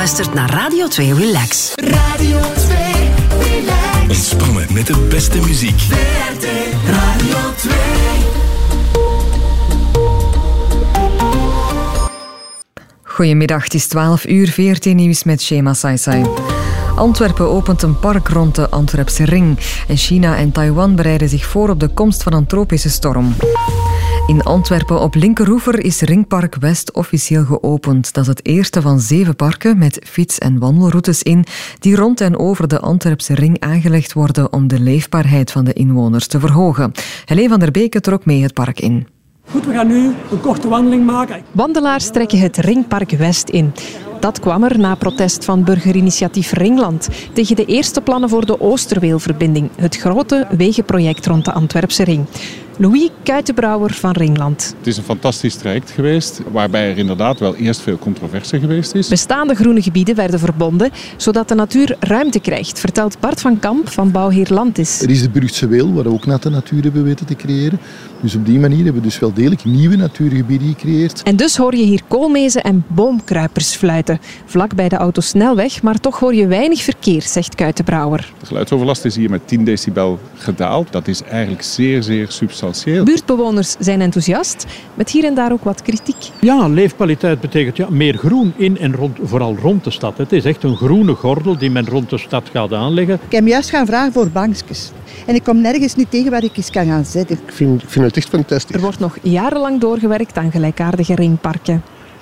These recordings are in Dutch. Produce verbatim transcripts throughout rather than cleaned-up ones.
luistert naar Radio twee Relax. Radio twee Relax. Ontspannen met de beste muziek. V R T Radio twee. Goedemiddag, het is twaalf uur, V R T Nieuws met Shema Saisai. Antwerpen opent een park rond de Antwerpse ring. En China en Taiwan bereiden zich voor op de komst van een tropische storm. In Antwerpen op Linkeroever is Ringpark West officieel geopend. Dat is het eerste van zeven parken met fiets- en wandelroutes in die rond en over de Antwerpse ring aangelegd worden om de leefbaarheid van de inwoners te verhogen. Helene van der Beke trok mee het park in. Goed, we gaan nu een korte wandeling maken. Wandelaars trekken het Ringpark West in. Dat kwam er na protest van burgerinitiatief Ringland tegen de eerste plannen voor de Oosterweelverbinding, het grote wegenproject rond de Antwerpse ring. Louis Kuitenbrouwer van Ringland. Het is een fantastisch traject geweest, waarbij er inderdaad wel eerst veel controverse geweest is. Bestaande groene gebieden werden verbonden, zodat de natuur ruimte krijgt, vertelt Bart van Kamp van Bouwheer Landis. Er is de Brugse Weel, waar we ook net de natuur hebben weten te creëren. Dus op die manier hebben we dus wel degelijk nieuwe natuurgebieden gecreëerd. En dus hoor je hier koolmezen en boomkruipers fluiten. Vlak bij de autosnelweg, maar toch hoor je weinig verkeer, zegt Kuitenbrouwer. De geluidsoverlast is hier met tien decibel gedaald. Dat is eigenlijk zeer, zeer substantieel. Buurtbewoners zijn enthousiast, met hier en daar ook wat kritiek. Ja, leefkwaliteit betekent ja, meer groen in en rond, vooral rond de stad. Het is echt een groene gordel die men rond de stad gaat aanleggen. Ik heb juist gaan vragen voor bankjes. En ik kom nergens niet tegen waar ik eens kan gaan zitten. Ik vind, ik vind het echt fantastisch. Er wordt nog jarenlang doorgewerkt aan gelijkaardige ringparken.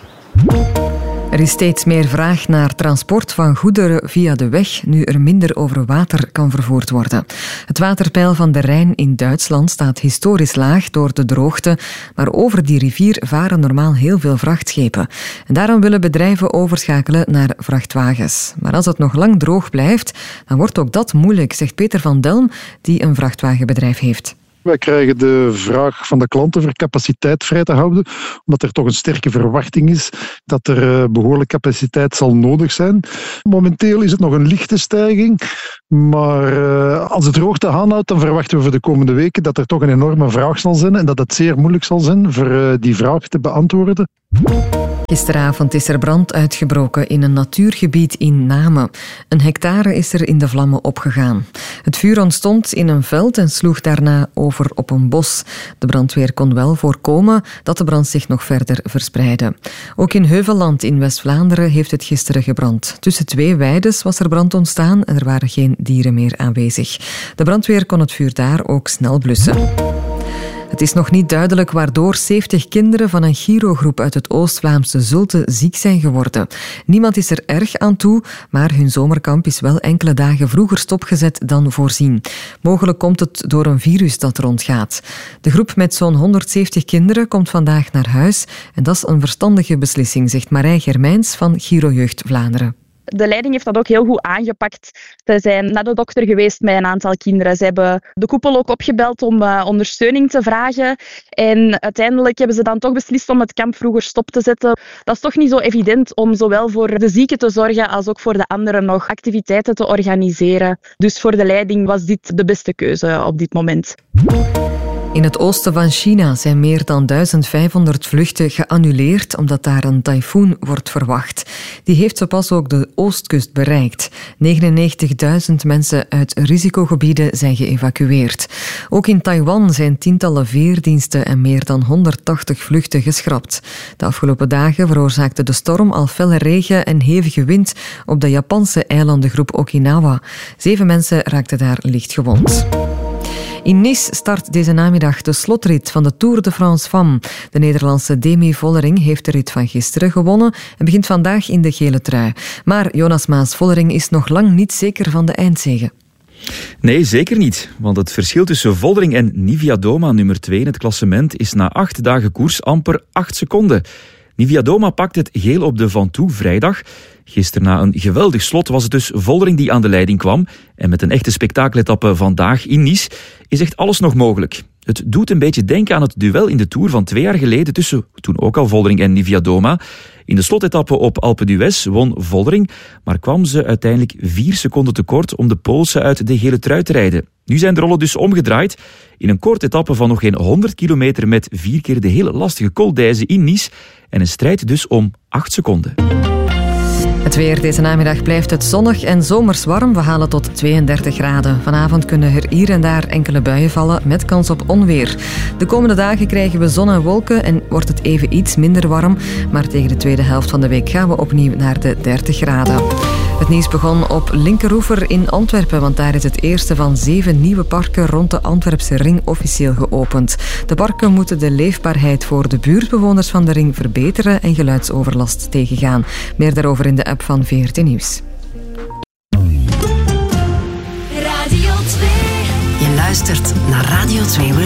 Er is steeds meer vraag naar transport van goederen via de weg, nu er minder over water kan vervoerd worden. Het waterpeil van de Rijn in Duitsland staat historisch laag door de droogte, maar over die rivier varen normaal heel veel vrachtschepen. En daarom willen bedrijven overschakelen naar vrachtwagens. Maar als het nog lang droog blijft, dan wordt ook dat moeilijk, zegt Peter van Delm, die een vrachtwagenbedrijf heeft. Wij krijgen de vraag van de klanten voor capaciteit vrij te houden, omdat er toch een sterke verwachting is dat er behoorlijk capaciteit zal nodig zijn. Momenteel is het nog een lichte stijging, maar als het droogte aanhoudt, dan verwachten we voor de komende weken dat er toch een enorme vraag zal zijn en dat het zeer moeilijk zal zijn voor die vraag te beantwoorden. Gisteravond is er brand uitgebroken in een natuurgebied in Namen. Een hectare is er in de vlammen opgegaan. Het vuur ontstond in een veld en sloeg daarna over op een bos. De brandweer kon wel voorkomen dat de brand zich nog verder verspreidde. Ook in Heuvelland in West-Vlaanderen heeft het gisteren gebrand. Tussen twee weides was er brand ontstaan en er waren geen dieren meer aanwezig. De brandweer kon het vuur daar ook snel blussen. Het is nog niet duidelijk waardoor zeventig kinderen van een Giro-groep uit het Oost-Vlaamse Zulte ziek zijn geworden. Niemand is er erg aan toe, maar hun zomerkamp is wel enkele dagen vroeger stopgezet dan voorzien. Mogelijk komt het door een virus dat rondgaat. De groep met zo'n honderdzeventig kinderen komt vandaag naar huis en dat is een verstandige beslissing, zegt Marij Germijns van Giro-jeugd Vlaanderen. De leiding heeft dat ook heel goed aangepakt. Ze zijn naar de dokter geweest met een aantal kinderen. Ze hebben de koepel ook opgebeld om uh, ondersteuning te vragen. En uiteindelijk hebben ze dan toch beslist om het kamp vroeger stop te zetten. Dat is toch niet zo evident om zowel voor de zieken te zorgen als ook voor de anderen nog activiteiten te organiseren. Dus voor de leiding was dit de beste keuze op dit moment. In het oosten van China zijn meer dan duizendvijfhonderd vluchten geannuleerd omdat daar een tyfoon wordt verwacht. Die heeft zo pas ook de oostkust bereikt. negenennegentigduizend mensen uit risicogebieden zijn geëvacueerd. Ook in Taiwan zijn tientallen veerdiensten en meer dan honderdtachtig vluchten geschrapt. De afgelopen dagen veroorzaakte de storm al felle regen en hevige wind op de Japanse eilandengroep Okinawa. Zeven mensen raakten daar licht gewond. In Nice start deze namiddag de slotrit van de Tour de France Femmes. De Nederlandse Demi Vollering heeft de rit van gisteren gewonnen en begint vandaag in de gele trui. Maar Jonas Maas-Vollering is nog lang niet zeker van de eindzege. Nee, zeker niet. Want het verschil tussen Vollering en Niewiadoma, nummer twee in het klassement, is na acht dagen koers amper acht seconden. Niewiadoma pakt het geel op de Ventoux vrijdag. Gisteren na een geweldig slot was het dus Vollering die aan de leiding kwam. En met een echte spektakeletappe vandaag in Nice is echt alles nog mogelijk. Het doet een beetje denken aan het duel in de Tour van twee jaar geleden tussen toen ook al Vollering en Niewiadoma. In de slotetappe op Alpe d'Huez won Vollering, maar kwam ze uiteindelijk vier seconden tekort om de Poolse uit de gele trui te rijden. Nu zijn de rollen dus omgedraaid. In een korte etappe van nog geen honderd kilometer met vier keer de hele lastige Col d'Huez in Nice en een strijd dus om acht seconden. Het weer deze namiddag blijft het zonnig en zomers warm. We halen tot tweeëndertig graden. Vanavond kunnen er hier en daar enkele buien vallen met kans op onweer. De komende dagen krijgen we zon en wolken en wordt het even iets minder warm. Maar tegen de tweede helft van de week gaan we opnieuw naar de dertig graden. Het nieuws begon op Linkeroever in Antwerpen, want daar is het eerste van zeven nieuwe parken rond de Antwerpse ring officieel geopend. De parken moeten de leefbaarheid voor de buurtbewoners van de ring verbeteren en geluidsoverlast tegengaan. Meer daarover in de app van V R T Nieuws. Radio twee. Je luistert naar Radio twee.